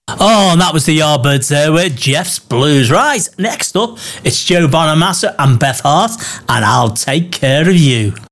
Oh, and that was the Yardbirds there with Jeff's Blues. Right, next up, it's Joe Bonamassa and Beth Hart, and I'll Take Care of You.